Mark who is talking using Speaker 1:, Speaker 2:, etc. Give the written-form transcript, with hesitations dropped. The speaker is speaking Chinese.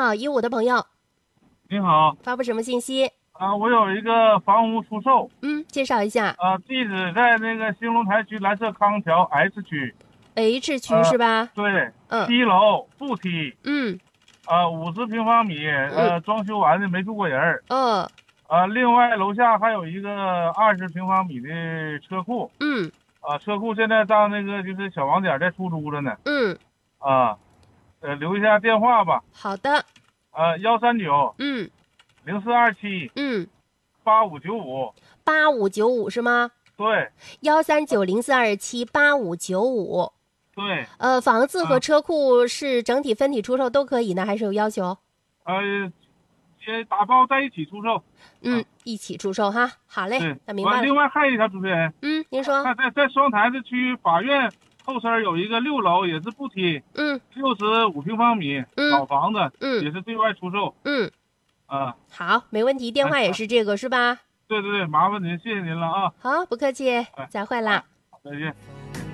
Speaker 1: 好，15的朋友，
Speaker 2: 你好，
Speaker 1: 发布什么信息？
Speaker 2: 我有一个房屋出售，
Speaker 1: 介绍一下。
Speaker 2: 地址在那个兴隆台区蓝色康桥 S 区，
Speaker 1: H 区是吧？
Speaker 2: 对，
Speaker 1: 嗯
Speaker 2: 7楼负梯，
Speaker 1: 嗯
Speaker 2: 50平方米，装修完的没住过人儿，
Speaker 1: 哦
Speaker 2: 另外楼下还有一个20平方米的车库，
Speaker 1: 嗯
Speaker 2: 车库现在当那个就是小网点在出租着呢，
Speaker 1: 嗯，
Speaker 2: 啊，留一下电话吧，
Speaker 1: 好的。
Speaker 2: 139
Speaker 1: 嗯
Speaker 2: 0427
Speaker 1: 嗯
Speaker 2: 8595，
Speaker 1: ，8595是吗
Speaker 2: 对
Speaker 1: ？13904278595。
Speaker 2: 对，
Speaker 1: 房子和
Speaker 2: 啊。
Speaker 1: 车库是整体分体出售都可以呢，还是有要求？
Speaker 2: 也打包在一起出售。
Speaker 1: 一起出售哈。好嘞，
Speaker 2: 对，
Speaker 1: 那明白了。
Speaker 2: 另外还有一条主持人，
Speaker 1: 您说。
Speaker 2: 在双台子区法院后身有一个6楼，也是不梯，65平方米，
Speaker 1: 嗯
Speaker 2: 老房子，
Speaker 1: 嗯
Speaker 2: 也是对外出售。
Speaker 1: 嗯，
Speaker 2: 啊，
Speaker 1: 好，没问题，电话也是这个是吧？
Speaker 2: 对对对，麻烦您，谢谢您了啊。
Speaker 1: 好，不客气，
Speaker 2: 哎，
Speaker 1: 再会啦。
Speaker 2: 再见。